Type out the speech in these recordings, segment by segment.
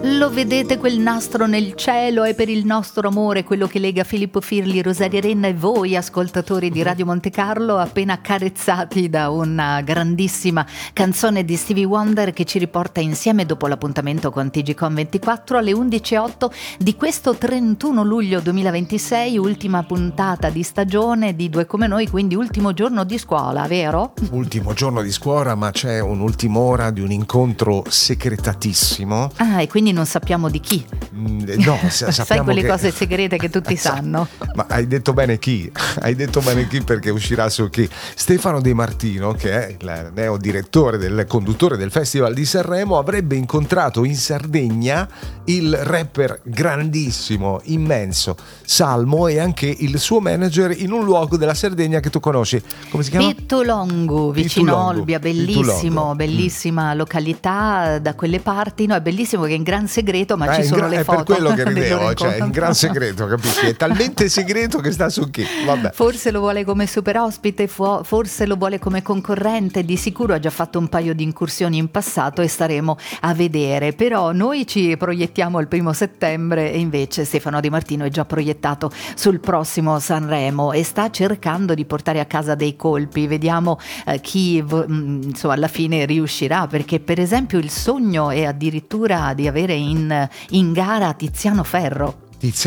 Lo vedete quel nastro nel cielo? È per il nostro amore quello che lega Filippo Firli, Rosaria Renna e voi ascoltatori di Radio Monte Carlo, appena accarezzati da una grandissima canzone di Stevie Wonder che ci riporta insieme dopo l'appuntamento con TGCon 24 alle 11:08 di questo 31 luglio 2026, ultima puntata di stagione di Due Come Noi, quindi ultimo giorno di scuola, vero? Ultimo giorno di scuola, ma c'è un'ultima ora di un incontro segretatissimo. Ah, e quindi non sappiamo di chi. No, sai quelle cose segrete che tutti sanno. Ma hai detto bene chi? Hai detto bene chi, perché uscirà su chi. Stefano De Martino, che è il neo direttore del conduttore del Festival di Sanremo, avrebbe incontrato in Sardegna il rapper grandissimo, immenso Salmo e anche il suo manager in un luogo della Sardegna che tu conosci. Come si chiama? Pittolongo, vicino Olbia, bellissima località da quelle parti. No, è bellissimo che è in gran segreto, ma ci sono le foto. È per quello che ridevo, cioè in gran segreto, capisci? È talmente segreto che sta su chi. Vabbè. Forse lo vuole come super ospite, forse lo vuole come concorrente, di sicuro ha già fatto un paio di incursioni in passato e staremo a vedere. Però noi ci proiettiamo il 1 settembre e invece Stefano Di Martino è già proiettato sul prossimo Sanremo e sta cercando di portare a casa dei colpi. Vediamo chi insomma alla fine riuscirà, perché per esempio il sogno è addirittura di avere in gara Tiziano Ferro.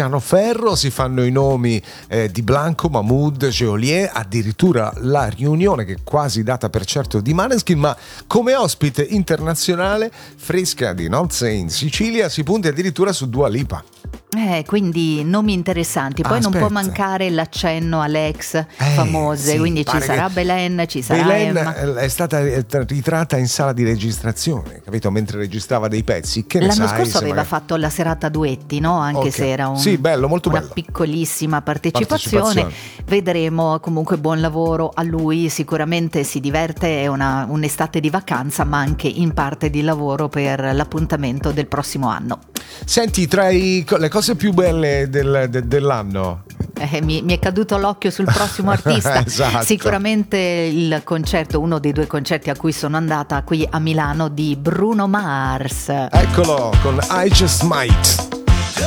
Si fanno i nomi di Blanco, Mahmood, Geolier, addirittura la riunione che è quasi data per certo di Maneskin, ma come ospite internazionale fresca di nozze in Sicilia si punta addirittura su Dua Lipa. Quindi nomi interessanti. Poi non può mancare l'accenno alle ex famose, sì, quindi ci sarà Belen, ci sarà Belen Emma. È stata ritratta in sala di registrazione, capito? Mentre registrava dei pezzi. Che l'anno scorso aveva fatto la serata duetti, no? Anche se era molto una bello. Piccolissima partecipazione. Vedremo, comunque buon lavoro a lui, sicuramente si diverte, è un'estate di vacanza ma anche in parte di lavoro per l'appuntamento del prossimo anno. Senti, tra le cose più belle dell'anno, mi è caduto l'occhio sul prossimo artista. Esatto. Sicuramente il concerto, uno dei 2 concerti a cui sono andata qui a Milano, di Bruno Mars. Eccolo con I Just Might.